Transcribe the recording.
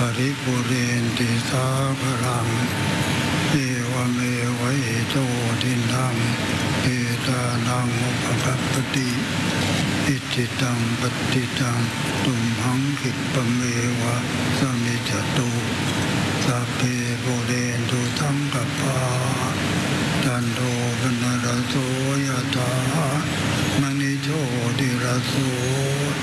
ริปุเรนติสาภรังเอวเมวะอิโตทินังเปตานังอุปกัปปติอิจิตังปฏิตังตุมหังคิปะเมวะสมิจจตุสัพเพปุเรนตุสังกปาจันโทปนรสโสยถามณิโชติรสโส